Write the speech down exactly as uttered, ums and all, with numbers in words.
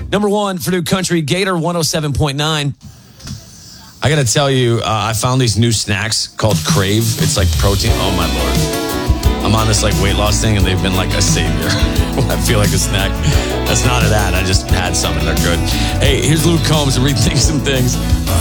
Number one for New Country, Gator one oh seven point nine. I got to tell you, uh, I found these new snacks called Crave. It's like protein. Oh, my Lord. I'm on this like weight loss thing, and they've been like a savior. I feel like a snack. That's not an ad. I just had some, and they're good. Hey, here's Luke Combs to rethink some things.